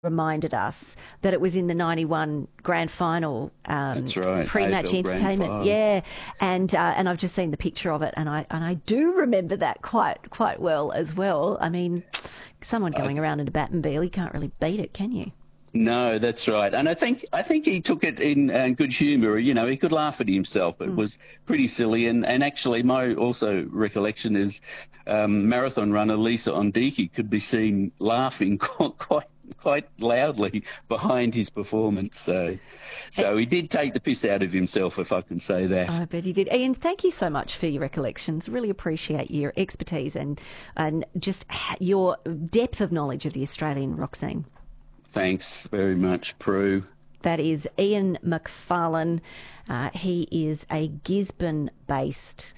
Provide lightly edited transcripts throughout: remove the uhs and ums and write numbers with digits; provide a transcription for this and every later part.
reminded us that it was in the 91 grand final, That's right. pre-match AFL Grand entertainment. Final. Yeah, and I've just seen the picture of it, and I do remember that quite well as well. I mean, someone going around in a Batmobile, you can't really beat it, can you? No, that's right. And I think he took it in good humour. You know, he could laugh at himself. It was pretty silly. And actually, my also recollection is marathon runner Lisa Ondiki could be seen laughing quite loudly behind his performance. So he did take the piss out of himself, if I can say that. I bet he did. Ian, thank you so much for your recollections. Really appreciate your expertise and just your depth of knowledge of the Australian rock scene. Thanks very much, Prue. That is Ian McFarlane. He is a Gisborne-based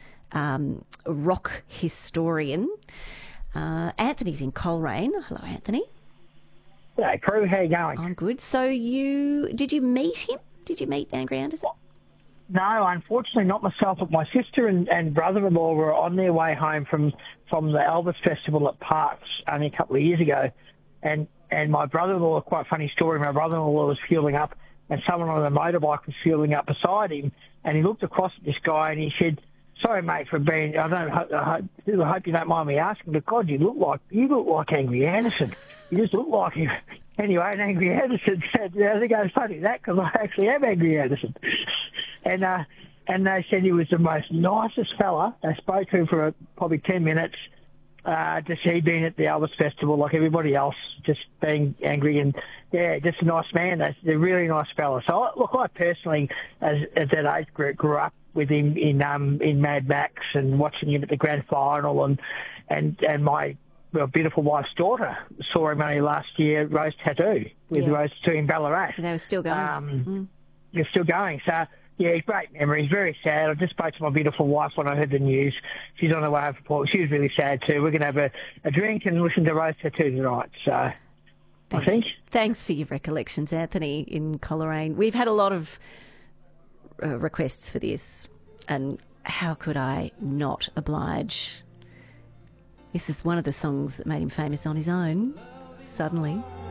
rock historian. Anthony's in Coleraine. Hello, Anthony. Hey, Prue, how you going? I'm good. So did you meet him? Did you meet Angry Anderson? No, unfortunately not myself, but my sister and brother-in-law were on their way home from the Elvis Festival at Parks only a couple of years ago. And my brother-in-law, a quite funny story, my brother-in-law was fueling up and someone on a motorbike was fueling up beside him, and he looked across at this guy and he said, "Sorry, mate, for being, I hope you don't mind me asking, but God, you look like Angry Anderson. You just look like him." Anyway, and Angry Anderson said, "Yeah, they go funny that because I actually am Angry Anderson." And they said he was the most nicest fella. They spoke to him for probably 10 minutes. Just he'd been at the Elvis Festival like everybody else, just being angry and, yeah, just a nice man. They're really nice fella. So, I personally, as that age group, grew up with him in Mad Max and watching him at the grand final, and my beautiful wife's daughter saw him only last year, Rose Tattoo, with Rose Tattoo in Ballarat. And they were still going. They're still going. So, yeah, great memories. Very sad. I just spoke to my beautiful wife when I heard the news. She's on her way over Port. She was really sad too. We're going to have a drink and listen to Rose Tattoo tonight. So, I think. Thanks for your recollections, Anthony, in Coleraine. We've had a lot of requests for this, and how could I not oblige? This is one of the songs that made him famous on his own, Suddenly.